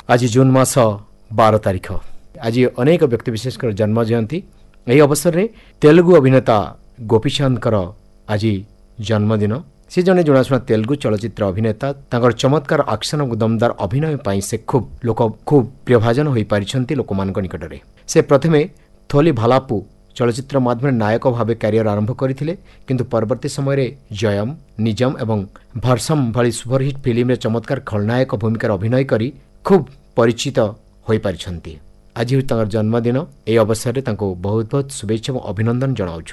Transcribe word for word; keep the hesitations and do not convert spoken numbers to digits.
आज जून मास बार तारिख आज अनेक व्यक्तिविशेष जन्म जयंती। यही अवसर में तेलुगु अभिनेता गोपीचंद आज जन्मदिन। से जने जनाशुना तेलुगु चलचित्र अभिनेता तांकर चमत्कार एक्शन और दमदार अभिनय पाई से खूब लोक खूब प्रियभाजन हो पारिछंती लोकमानक निकटरे। से प्रथमे थोली भालापू चलचित्र माध्यम नायक भाव क्यारियर आरंभ करथिले, किंतु परवर्ती समय रे जयम, निजम एवं भरसम भली सुपरहिट फिल्म रे चमत्कार खलनायक भूमिका अभिनय करी खूब परिचित हो पारिछंती। आज तांकर जन्मदिन। ए अवसर रे तांको बहुत बहुत शुभेच्छा और अभिनंदन जनाउछु।